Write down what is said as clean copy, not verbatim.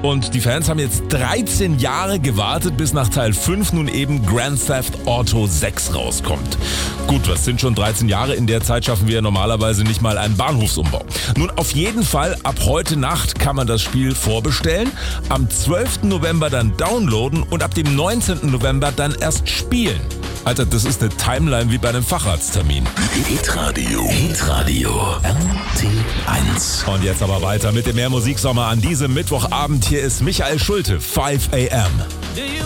Und die Fans haben jetzt 13 Jahre gewartet, bis nach Teil 5 nun eben Grand Theft Auto 6 rauskommt. Gut, was sind schon 13 Jahre? In der Zeit schaffen wir normalerweise nicht mal einen Bahnhofsumbau. Nun, auf jeden Fall, ab heute Nacht kann man das Spiel vorbestellen, am 12. November dann downloaden und ab dem 19. November dann erst spielen. Alter, das ist eine Timeline wie bei einem Facharzttermin. Hitradio RT1. Und jetzt aber weiter mit dem Mehr Musiksommer an diesem Mittwochabend. Hier ist Michael Schulte, 5 AM.